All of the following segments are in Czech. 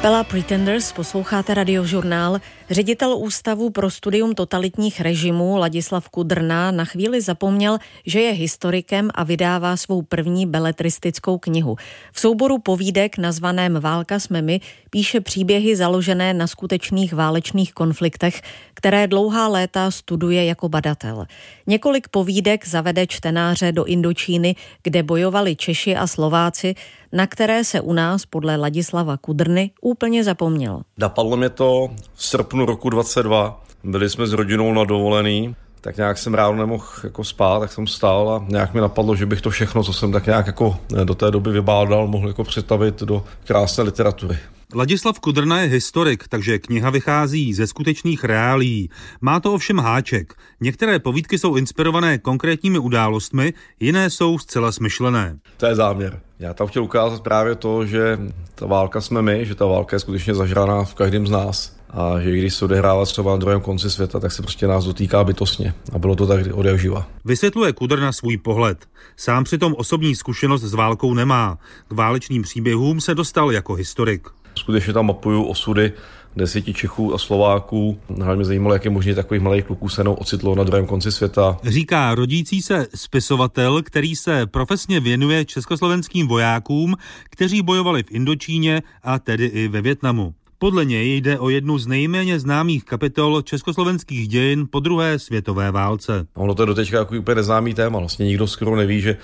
Kapela Pretenders, posloucháte Radiožurnál. Ředitel Ústavu pro studium totalitních režimů Ladislav Kudrna na chvíli zapomněl, že je historikem a vydává svou první beletristickou knihu. V souboru povídek nazvaném Válka jsme my píše příběhy založené na skutečných válečných konfliktech, které dlouhá léta studuje jako badatel. Několik povídek zavede čtenáře do Indočíny, kde bojovali Češi a Slováci, na které se u nás podle Ladislava Kudrny úplně zapomněl. Napadlo mě to v srpnu roku 2022. Byli jsme s rodinou na dovolený, tak nějak jsem ráno nemohl spát, tak jsem vstál a nějak mi napadlo, že bych to všechno, co jsem tak nějak do té doby vybádal, mohl přetavit do krásné literatury. Ladislav Kudrna je historik, takže kniha vychází ze skutečných reálií. Má to ovšem háček. Některé povídky jsou inspirované konkrétními událostmi, jiné jsou zcela smyšlené. To je záměr. Já tam chtěl ukázat právě to, že ta válka jsme my, že ta válka je skutečně zažraná v každém z nás. A že když se odehrává třeba na druhém konci světa, tak se prostě nás dotýká bytostně. A bylo to tak odjakživa. Vysvětluje Kudrna svůj pohled. Sám přitom osobní zkušenost s válkou nemá. K válečným příběhům se dostal jako historik. Skutečně tam mapuju osudy 10 Čechů a Slováků. Hlavně mě zajímalo, jak je možné takových malých kluků se ocitlo na druhém konci světa. Říká rodící se spisovatel, který se profesně věnuje československým vojákům, kteří bojovali v Indočíně a tedy i ve Vietnamu. Podle něj jde o jednu z nejméně známých kapitol československých dějin po druhé světové válce. Ono to je doteďka jako úplně neznámý téma. Vlastně nikdo skoro neví, že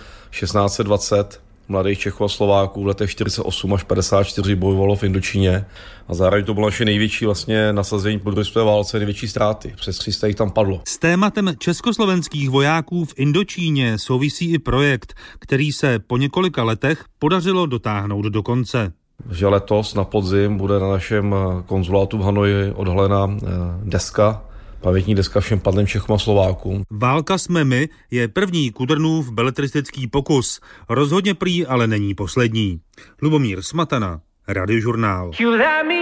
1620 mladých Čechů a Slováků v letech 48 až 54 bojovalo v Indočíně a zároveň to bylo naše největší nasazení po druhé světové válce, největší ztráty. Přes 300 jich tam padlo. S tématem československých vojáků v Indočíně souvisí i projekt, který se po několika letech podařilo dotáhnout do konce. Že letos na podzim bude na našem konzulátu v Hanoji odhalena pamětní deska všem padlým Čechům a Slovákům. Válka jsme my je první Kudrnův beletristický pokus. Rozhodně prý ale není poslední. Lubomír Smatana, Radiožurnál.